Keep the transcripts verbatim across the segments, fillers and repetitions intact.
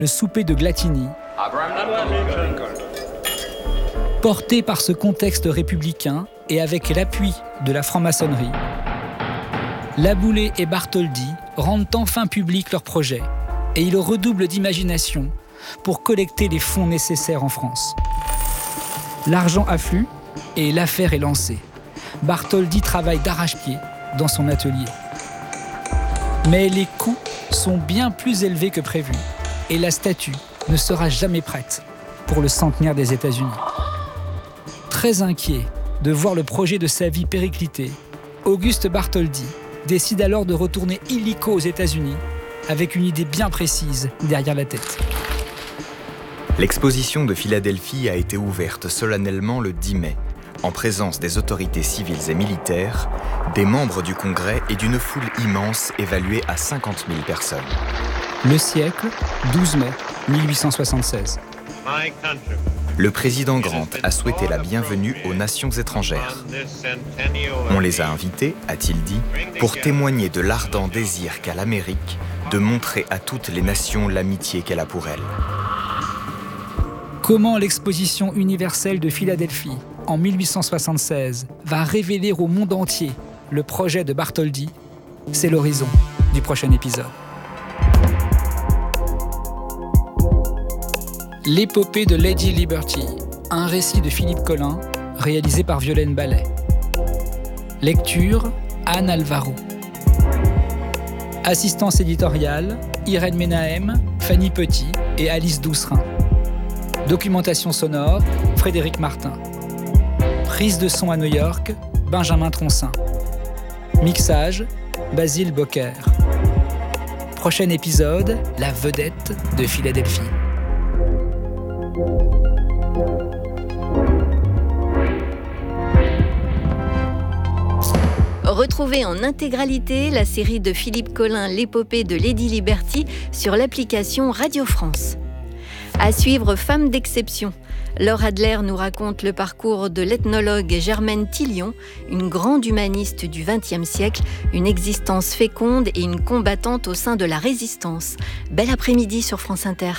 le souper de Glatini. Porté par ce contexte républicain et avec l'appui de la franc-maçonnerie, Laboulaye et Bartholdi rendent enfin public leur projet et ils redoublent d'imagination pour collecter les fonds nécessaires en France. L'argent afflue et l'affaire est lancée. Bartholdi travaille d'arrache-pied dans son atelier. Mais les coûts sont bien plus élevés que prévu et la statue ne sera jamais prête pour le centenaire des États-Unis. Très inquiet de voir le projet de sa vie péricliter, Auguste Bartholdi décide alors de retourner illico aux États-Unis avec une idée bien précise derrière la tête. L'exposition de Philadelphie a été ouverte solennellement le dix mai, en présence des autorités civiles et militaires, des membres du Congrès et d'une foule immense évaluée à cinquante mille personnes. Le siècle, douze mai mille huit cent soixante-seize. Le président Grant a souhaité la bienvenue aux nations étrangères. On les a invités, a-t-il dit, pour témoigner de l'ardent désir qu'a l'Amérique de montrer à toutes les nations l'amitié qu'elle a pour elles. Comment l'exposition universelle de Philadelphie, en mille huit cent soixante-seize, va révéler au monde entier le projet de Bartholdi, c'est l'horizon du prochain épisode. L'épopée de Lady Liberty, un récit de Philippe Collin, réalisé par Violaine Ballet. Lecture, Anne Alvaro. Assistance éditoriale, Irène Ménahem, Fanny Petit et Alice Doucerin. Documentation sonore, Frédéric Martin. Prise de son à New York, Benjamin Troncin. Mixage, Basile Bocquer. Prochain épisode, la vedette de Philadelphie. Retrouvez en intégralité la série de Philippe Collin, l'épopée de Lady Liberty, sur l'application Radio France. À suivre, Femme d'exception. Laure Adler nous raconte le parcours de l'ethnologue Germaine Tillion, une grande humaniste du vingtième siècle, une existence féconde et une combattante au sein de la résistance. Bel après-midi sur France Inter.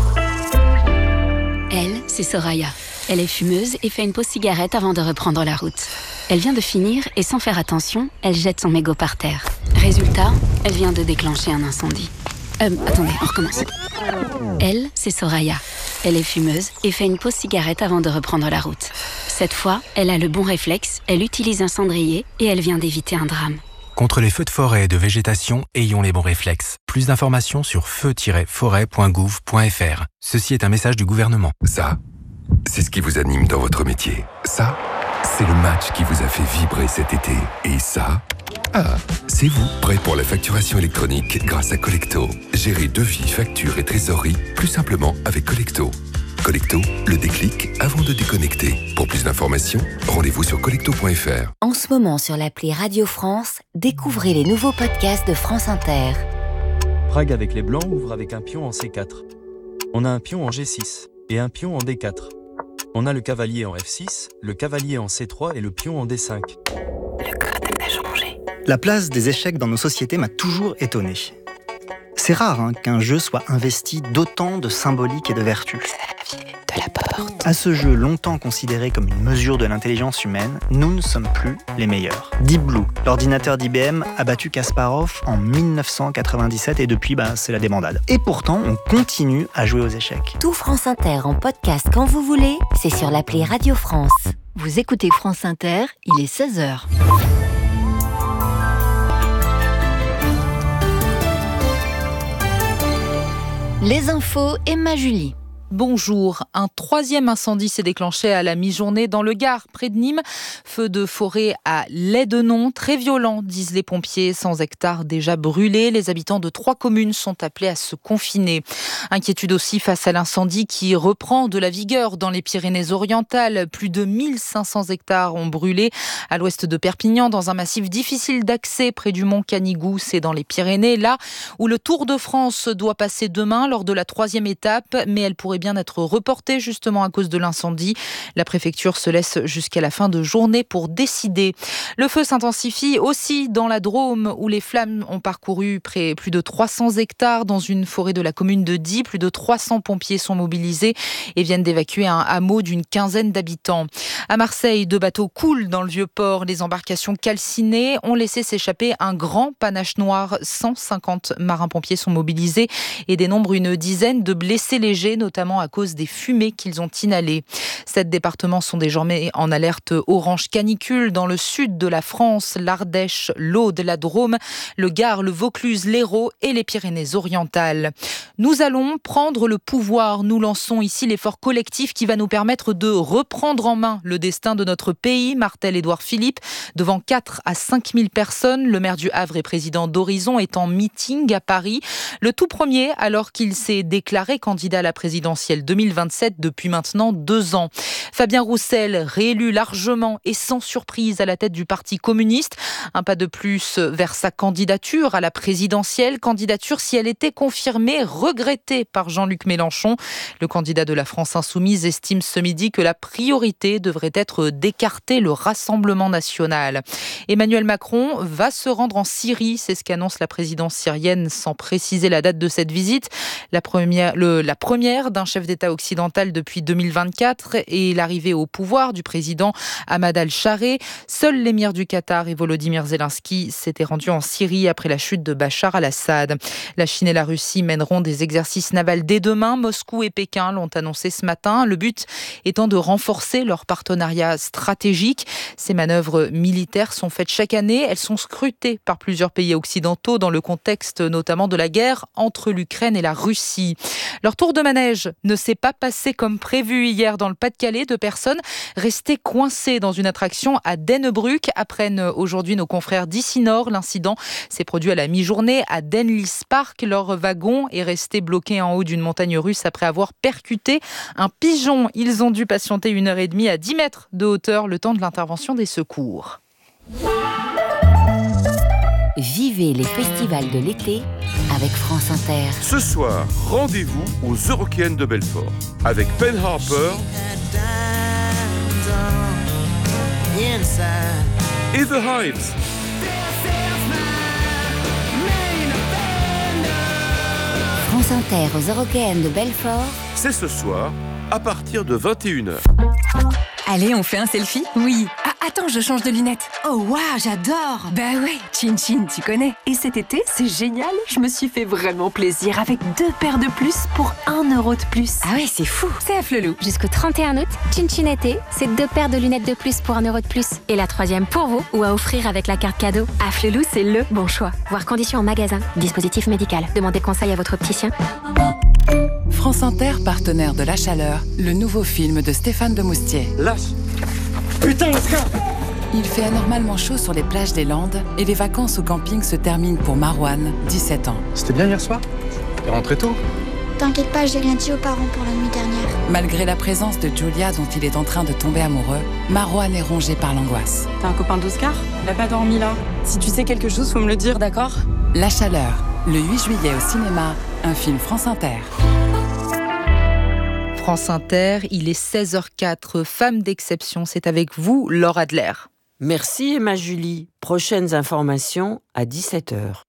Elle, c'est Soraya. Elle est fumeuse et fait une pause cigarette avant de reprendre la route. Elle vient de finir et sans faire attention, elle jette son mégot par terre. Résultat, elle vient de déclencher un incendie. Euh, attendez, on recommence. Elle, c'est Soraya. Elle est fumeuse et fait une pause cigarette avant de reprendre la route. Cette fois, elle a le bon réflexe, elle utilise un cendrier et elle vient d'éviter un drame. Contre les feux de forêt et de végétation, ayons les bons réflexes. Plus d'informations sur feu tiret forêt point gouv point f r. Ceci est un message du gouvernement. Ça, c'est ce qui vous anime dans votre métier. Ça, c'est le match qui vous a fait vibrer cet été. Et ça, ah, c'est vous, prêt pour la facturation électronique grâce à Collecto. Gérez devis, factures et trésorerie plus simplement avec Collecto. Collecto, le déclic avant de déconnecter. Pour plus d'informations, rendez-vous sur collecto point f r. En ce moment sur l'appli Radio France, découvrez les nouveaux podcasts de France Inter. Prague avec les Blancs ouvre avec un pion en C quatre. On a un pion en G six et un pion en D quatre. On a le cavalier en F six, le cavalier en C trois et le pion en D cinq. Le code a changé. La place des échecs dans nos sociétés m'a toujours étonné. C'est rare hein, qu'un jeu soit investi d'autant de symbolique et de vertu. De la porte. À ce jeu longtemps considéré comme une mesure de l'intelligence humaine, nous ne sommes plus les meilleurs. Deep Blue, l'ordinateur d'I B M, a battu Kasparov en mille neuf cent quatre-vingt-dix-sept et depuis, bah, c'est la débandade. Et pourtant, on continue à jouer aux échecs. Tout France Inter en podcast quand vous voulez, c'est sur l'appli Radio France. Vous écoutez France Inter, il est seize heures. Les infos, Emma Julie. Bonjour. Un troisième incendie s'est déclenché à la mi-journée dans le Gard, près de Nîmes. Feu de forêt à Laidenon, très violent, disent les pompiers. cent hectares déjà brûlés. Les habitants de trois communes sont appelés à se confiner. Inquiétude aussi face à l'incendie qui reprend de la vigueur dans les Pyrénées-Orientales. Plus de mille cinq cents hectares ont brûlé à l'ouest de Perpignan, dans un massif difficile d'accès près du mont Canigou. C'est dans les Pyrénées, là où le Tour de France doit passer demain lors de la troisième étape. Mais elle pourrait bien être reporté justement à cause de l'incendie. La préfecture se laisse jusqu'à la fin de journée pour décider. Le feu s'intensifie aussi dans la Drôme où les flammes ont parcouru près plus de trois cents hectares dans une forêt de la commune de Die. Plus de trois cents pompiers sont mobilisés et viennent d'évacuer un hameau d'une quinzaine d'habitants. À Marseille, deux bateaux coulent dans le Vieux-Port. Les embarcations calcinées ont laissé s'échapper un grand panache noir. cent cinquante marins-pompiers sont mobilisés et dénombrent une dizaine de blessés légers, notamment à cause des fumées qu'ils ont inhalées. Sept départements sont désormais en alerte orange canicule dans le sud de la France, l'Ardèche, l'Aude, la Drôme, le Gard, le Vaucluse, l'Hérault et les Pyrénées-Orientales. Nous allons prendre le pouvoir. Nous lançons ici l'effort collectif qui va nous permettre de reprendre en main le destin de notre pays, martèle Édouard Philippe. Devant quatre à cinq mille personnes, le maire du Havre et président d'Horizon est en meeting à Paris. Le tout premier alors qu'il s'est déclaré candidat à la présidentielle deux mille vingt-sept depuis maintenant deux ans. Fabien Roussel, réélu largement et sans surprise à la tête du Parti communiste. Un pas de plus vers sa candidature à la présidentielle. Candidature, si elle était confirmée, regrettée par Jean-Luc Mélenchon. Le candidat de la France Insoumise estime ce midi que la priorité devrait être d'écarter le Rassemblement national. Emmanuel Macron va se rendre en Syrie. C'est ce qu'annonce la présidence syrienne sans préciser la date de cette visite. La première, le, la première d'un chef d'État occidental depuis deux mille vingt-quatre et l'arrivée au pouvoir du président Ahmad al-Chareh. Seul l'émir du Qatar et Volodymyr Zelensky s'étaient rendus en Syrie après la chute de Bachar al-Assad. La Chine et la Russie mèneront des exercices navals dès demain. Moscou et Pékin l'ont annoncé ce matin. Le but étant de renforcer leur partenariat stratégique. Ces manœuvres militaires sont faites chaque année. Elles sont scrutées par plusieurs pays occidentaux dans le contexte notamment de la guerre entre l'Ukraine et la Russie. Leur tour de manège ne s'est pas passé comme prévu hier dans le Pas-de-Calais. Deux personnes restées coincées dans une attraction à Denebruck apprennent aujourd'hui nos confrères d'ici Nord. L'incident s'est produit à la mi-journée à Denlis Park. Leur wagon est resté bloqué en haut d'une montagne russe après avoir percuté un pigeon. Ils ont dû patienter une heure et demie à dix mètres de hauteur le temps de l'intervention des secours. Vivez les festivals de l'été avec France Inter. Ce soir, rendez-vous aux Eurokéennes de Belfort avec Pen Harper et The Hives. France Inter aux Eurokéennes de Belfort. C'est ce soir, à partir de vingt et une heures. Allez, on fait un selfie ? Oui. Ah, attends, je change de lunettes. Oh, waouh, j'adore. Bah ouais, Chin Chin, tu connais. Et cet été, c'est génial. Je me suis fait vraiment plaisir avec deux paires de plus pour un euro de plus. Ah ouais, c'est fou. C'est à Flelou. Jusqu'au trente et un août, Chin Chin été, c'est deux paires de lunettes de plus pour un euro de plus. Et la troisième pour vous, ou à offrir avec la carte cadeau. À Flelou, c'est le bon choix. Voir conditions en magasin. Dispositif médical. Demandez conseil à votre opticien. France Inter, partenaire de La Chaleur, le nouveau film de Stéphane Demoustier. Lâche. Putain, Oscar. Il fait anormalement chaud sur les plages des Landes et les vacances au camping se terminent pour Marouane, dix-sept ans. C'était bien hier soir ? T'es rentré tôt ? T'inquiète pas, j'ai rien dit aux parents pour la nuit dernière. Malgré la présence de Julia dont il est en train de tomber amoureux, Marouane est rongé par l'angoisse. T'es un copain d'Oscar ? Il a pas dormi là. Si tu sais quelque chose, faut me le dire, d'accord ? La Chaleur, le huit juillet au cinéma, un film France Inter. France Inter, il est seize heures quatre, Femme d'exception, c'est avec vous, Laure Adler. Merci Emma Julie. Prochaines informations à dix-sept heures.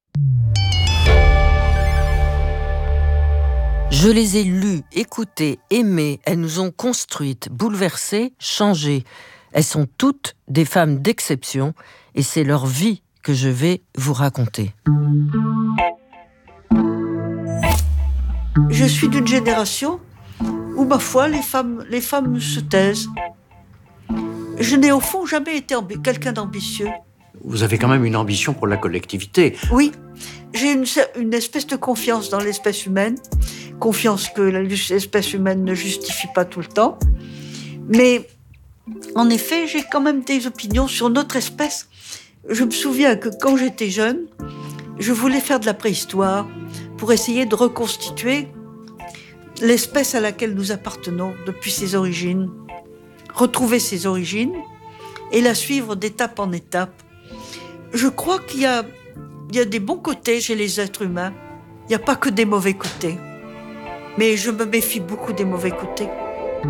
Je les ai lues, écoutées, aimées. Elles nous ont construites, bouleversées, changées. Elles sont toutes des femmes d'exception et c'est leur vie que je vais vous raconter. Je suis d'une génération où, ma foi, les femmes, les femmes se taisent. Je n'ai au fond jamais été ambi- quelqu'un d'ambitieux. Vous avez quand même une ambition pour la collectivité. Oui, j'ai une, une espèce de confiance dans l'espèce humaine, confiance que l'espèce humaine ne justifie pas tout le temps. Mais, en effet, j'ai quand même des opinions sur notre espèce. Je me souviens que quand j'étais jeune, je voulais faire de la préhistoire pour essayer de reconstituer l'espèce à laquelle nous appartenons depuis ses origines, retrouver ses origines et la suivre d'étape en étape. Je crois qu'il y a, il y a des bons côtés chez les êtres humains, il n'y a pas que des mauvais côtés. Mais je me méfie beaucoup des mauvais côtés.